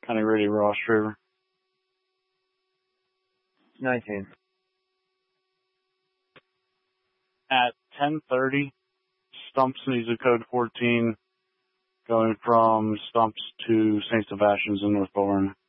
County Radio Ross River. 19. At 10:30, Stumps needs a code 14 going from Stumps to St. Sebastian's in North Bull Run.